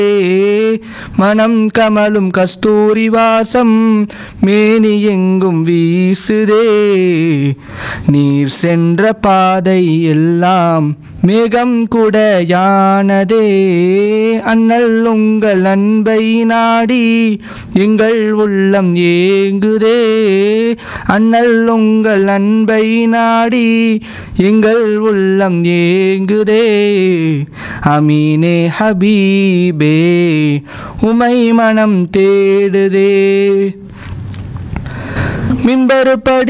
மனம் கமலும் கஸ்தூரி வாசம் மேனி எங்கும் வீசுதே. நீர் சென்ற பாதை எல்லாம் மேகம் குடையானதே. அண்ணல் உங்கள் அன்பை நாடி எங்கள் உள்ளம் ஏங்குதே. அண்ணல் உங்கள் அன்பை நாடி எங்கள் உள்ளம் ஏங்குதே. அமீனே ஹபீபே உமை மனம் தேடுதே. மின்பரு படி